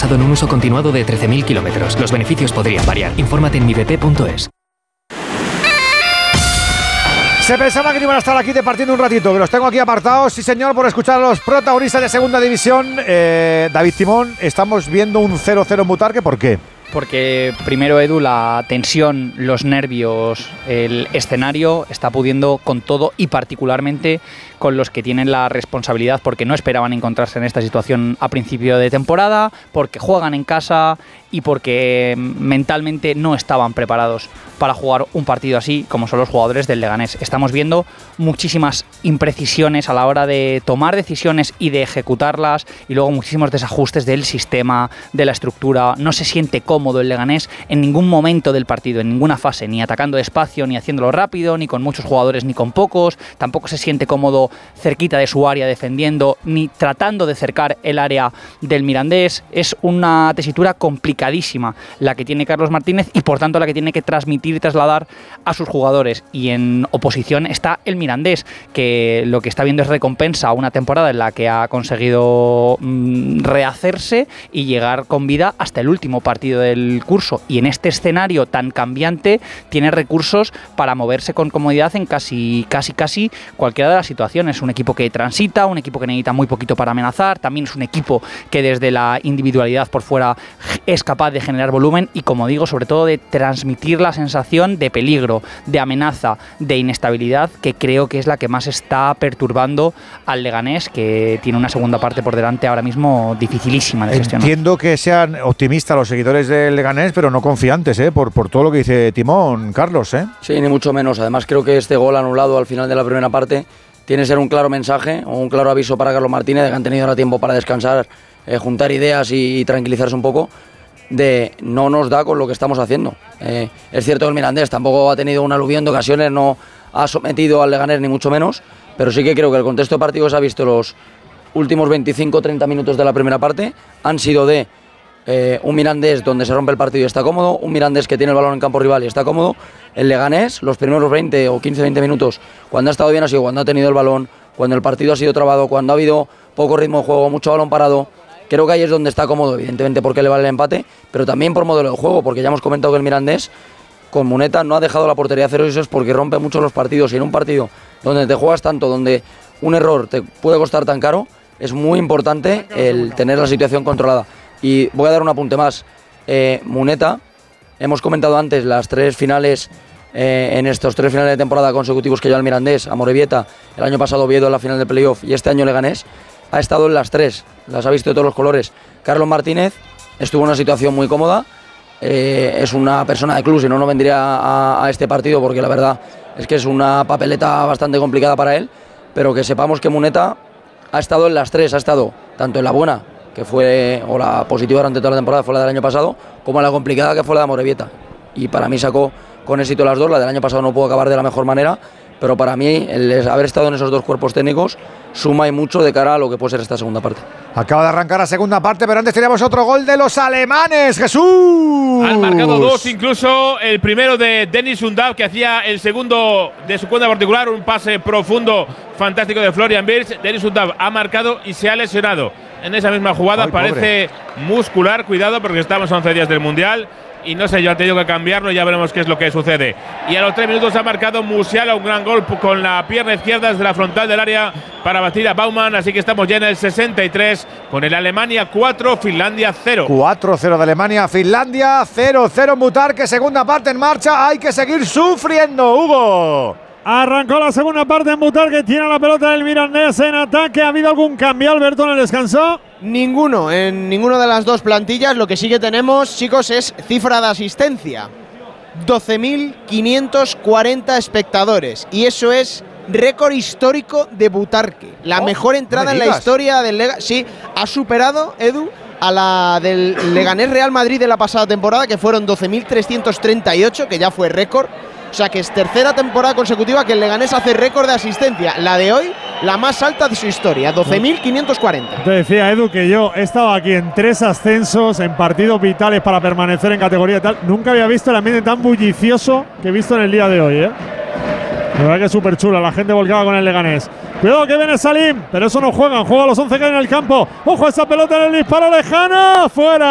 basado en un uso continuado de 13.000 kilómetros. Los beneficios podrían variar. Infórmate en mibp.es. Se pensaba que no iban a estar aquí departiendo un ratito, que los tengo aquí apartados, sí señor, por escuchar a los protagonistas de Segunda División. David Timón, estamos viendo un 0-0 en Butarque, ¿por qué? Porque primero, Edu, la tensión, los nervios, el escenario está pudiendo con todo y particularmente con los que tienen la responsabilidad, porque no esperaban encontrarse en esta situación a principio de temporada, porque juegan en casa y porque mentalmente no estaban preparados para jugar un partido así como son los jugadores del Leganés. Estamos viendo muchísimas imprecisiones a la hora de tomar decisiones y de ejecutarlas, y luego muchísimos desajustes del sistema, de la estructura. No se siente cómodo el Leganés en ningún momento del partido, en ninguna fase, ni atacando despacio, ni haciéndolo rápido, ni con muchos jugadores, ni con pocos. Tampoco se siente cómodo cerquita de su área defendiendo, ni tratando de cercar el área del Mirandés. Es una tesitura complicadísima la que tiene Carlos Martínez y por tanto la que tiene que transmitir y trasladar a sus jugadores. Y en oposición está el Mirandés, que lo que está viendo es recompensa a una temporada en la que ha conseguido rehacerse y llegar con vida hasta el último partido del curso, y en este escenario tan cambiante tiene recursos para moverse con comodidad en casi cualquiera de las situaciones. Es un equipo que transita, un equipo que necesita muy poquito para amenazar, también es un equipo que desde la individualidad por fuera es capaz de generar volumen y, como digo, sobre todo de transmitir la sensación de peligro, de amenaza, de inestabilidad, que creo que es la que más está perturbando al Leganés, que tiene una segunda parte por delante ahora mismo dificilísima de gestionar. Entiendo que sean optimistas los seguidores del Leganés, pero no confiantes, por todo lo que dice Timón, Carlos, Sí, ni mucho menos. Además, creo que este gol anulado al final de la primera parte tiene que ser un claro mensaje o un claro aviso para Carlos Martínez de que han tenido ahora tiempo para descansar, juntar ideas y tranquilizarse un poco, de no nos da con lo que estamos haciendo. Es cierto que el Mirandés tampoco ha tenido un aluvión de ocasiones, no ha sometido al Leganés ni mucho menos, pero sí que creo que el contexto de partido se ha visto los últimos 25-30 minutos de la primera parte, han sido de un Mirandés donde se rompe el partido y está cómodo, un Mirandés que tiene el balón en campo rival y está cómodo. El Leganés, los primeros 20 o 15-20 minutos, cuando ha estado bien ha sido cuando ha tenido el balón, cuando el partido ha sido trabado, cuando ha habido poco ritmo de juego, mucho balón parado. Creo que ahí es donde está cómodo, evidentemente porque le vale el empate, pero también por modelo de juego, porque ya hemos comentado que el Mirandés con Muneta no ha dejado la portería a cero, y eso es porque rompe mucho los partidos, y en un partido donde te juegas tanto, donde un error te puede costar tan caro, es muy importante el tener la situación controlada. Y voy a dar un apunte más. Muneta, hemos comentado antes las tres finales, en estos 3 finales de temporada consecutivos que lleva el Mirandés, Amorebieta, el año pasado Oviedo en la final de playoff y este año Leganés, ha estado en las 3, las ha visto de todos los colores. Carlos Martínez estuvo en una situación muy cómoda, es una persona de club, si no, no vendría a este partido, porque la verdad es que es una papeleta bastante complicada para él, pero que sepamos que Muneta ha estado en las 3, ha estado tanto en la buena, que fue, o la positiva durante toda la temporada fue la del año pasado, como en la complicada, que fue la de Amorebieta, y para mí sacó con éxito las dos. La del año pasado no pudo acabar de la mejor manera, pero para mí el haber estado en esos dos cuerpos técnicos suma y mucho de cara a lo que puede ser esta segunda parte. Acaba de arrancar la segunda parte, pero antes teníamos otro gol de los alemanes. ¡Jesús! Han marcado 2, incluso el primero de Dennis Undav, que hacía el segundo de su cuenta particular, un pase profundo fantástico de Florian Wirtz. Dennis Undav ha marcado y se ha lesionado en esa misma jugada. Ay, parece muscular, cuidado, porque estamos a 11 días del Mundial. Y no sé, yo han tenido que cambiarlo y ya veremos qué es lo que sucede. Y a los 3 minutos ha marcado Musiala un gran gol con la pierna izquierda desde la frontal del área para batir a Baumann. Así que estamos ya en el 63 con el Alemania 4, Finlandia 0. 4-0 de Alemania, Finlandia 0-0 en Butarque, segunda parte en marcha. Hay que seguir sufriendo, Hugo. Arrancó la segunda parte en Butarque, tiene la pelota del Mirandés en ataque. ¿Ha habido algún cambio, Alberto, en el descanso? Ninguno, en ninguna de las dos plantillas. Lo que sí que tenemos, chicos, es cifra de asistencia. 12.540 espectadores. Y eso es récord histórico de Butarque. La mejor entrada en la historia del Leganés. Sí, ha superado, Edu, a la del Leganés Real Madrid de la pasada temporada, que fueron 12.338, que ya fue récord. O sea que es tercera temporada consecutiva que el Leganés hace récord de asistencia. La de hoy, la más alta de su historia, 12.540. Te decía, Edu, que yo he estado aquí en 3 ascensos, en partidos vitales para permanecer en categoría y tal. Nunca había visto el ambiente tan bullicioso que he visto en el día de hoy, La verdad que es súper chula, la gente volcada con el Leganés. Cuidado que viene Salim, pero eso no juegan, juega los 11 que hay en el campo. ¡Ojo a esa pelota en el disparo lejano! ¡Fuera!